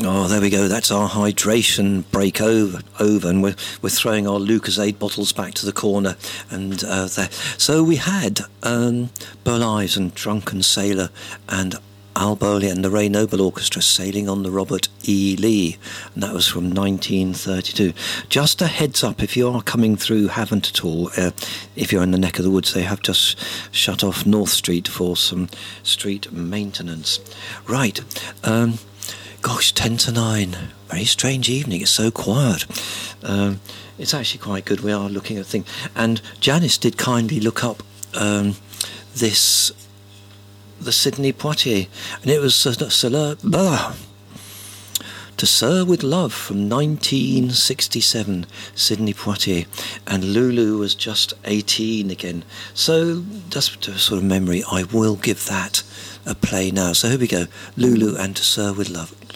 Oh, there we go. That's our hydration break over, and we're throwing our Lucozade bottles back to the corner. And there. So we had Burl Ives and Drunken Sailor and Al Bowley and the Ray Noble Orchestra sailing on the Robert E. Lee, and that was from 1932. Just a heads up, if you are coming through Havant at all, if you're in the neck of the woods, they have just shut off North Street for some street maintenance. Right. Gosh, 10 to 9. Very strange evening. It's so quiet. It's actually quite good. We are looking at things. And Janice did kindly look up the Sidney Poitier, and it was To Sir With Love from 1967, Sidney Poitier, and Lulu was just 18 again. So just to sort of memory, I will give that a play now. So here we go, Lulu and To Sir With Love.